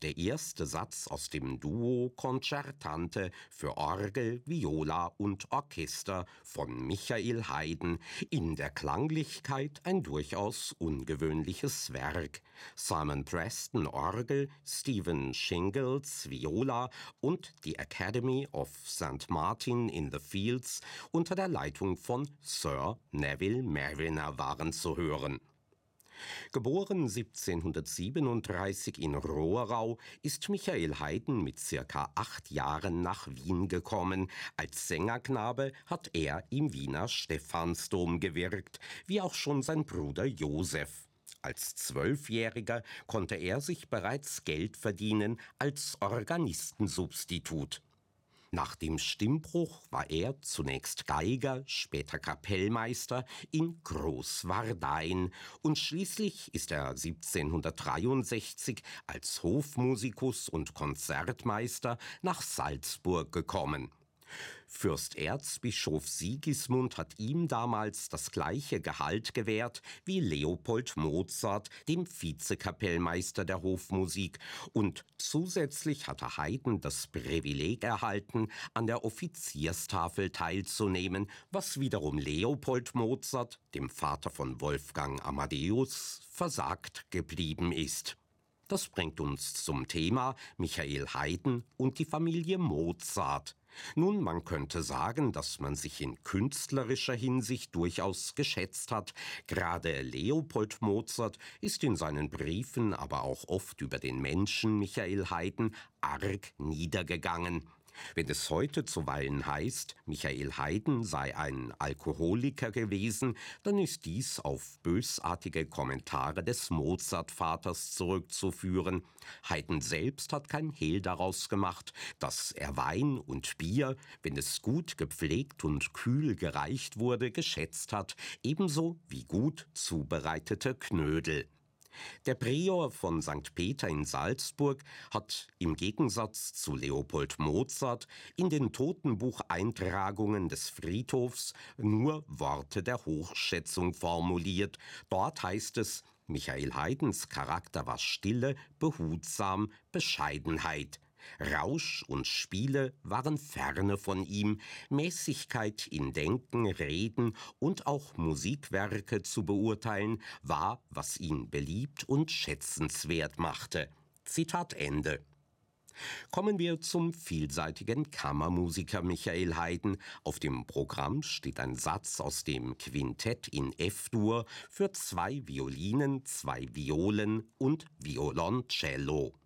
der erste Satz aus dem Duo Concertante für Orgel, Viola und Orchester von Michael Haydn, in der Klanglichkeit ein durchaus ungewöhnliches Werk. Simon Preston Orgel, Stephen Shingles Viola und die Academy of St. Martin in the Fields unter der Leitung von Sir Neville Marriner waren zu hören. Geboren 1737 in Rohrau, ist Michael Haydn mit circa 8 Jahren nach Wien gekommen. Als Sängerknabe hat er im Wiener Stephansdom gewirkt, wie auch schon sein Bruder Josef. Als 12-Jähriger konnte er sich bereits Geld verdienen als Organistensubstitut. Nach dem Stimmbruch war er zunächst Geiger, später Kapellmeister in Großwardein und schließlich ist er 1763 als Hofmusikus und Konzertmeister nach Salzburg gekommen. Fürsterzbischof Sigismund hat ihm damals das gleiche Gehalt gewährt wie Leopold Mozart, dem Vizekapellmeister der Hofmusik, und zusätzlich hatte Haydn das Privileg erhalten, an der Offizierstafel teilzunehmen, was wiederum Leopold Mozart, dem Vater von Wolfgang Amadeus, versagt geblieben ist. Das bringt uns zum Thema Michael Haydn und die Familie Mozart. Nun, man könnte sagen, dass man sich in künstlerischer Hinsicht durchaus geschätzt hat. Gerade Leopold Mozart ist in seinen Briefen, aber auch oft über den Menschen Michael Haydn arg niedergegangen. Wenn es heute zuweilen heißt, Michael Haydn sei ein Alkoholiker gewesen, dann ist dies auf bösartige Kommentare des Mozart-Vaters zurückzuführen. Haydn selbst hat kein Hehl daraus gemacht, dass er Wein und Bier, wenn es gut gepflegt und kühl gereicht wurde, geschätzt hat, ebenso wie gut zubereitete Knödel. Der Prior von St. Peter in Salzburg hat im Gegensatz zu Leopold Mozart in den Totenbucheintragungen des Friedhofs nur Worte der Hochschätzung formuliert. Dort heißt es, Michael Haydns Charakter war Stille, behutsam, Bescheidenheit. Rausch und Spiele waren ferne von ihm, Mäßigkeit in Denken, Reden und auch Musikwerke zu beurteilen, war, was ihn beliebt und schätzenswert machte. Zitat Ende. Kommen wir zum vielseitigen Kammermusiker Michael Haydn. Auf dem Programm steht ein Satz aus dem Quintett in F-Dur für 2 Violinen, 2 Violen und Violoncello.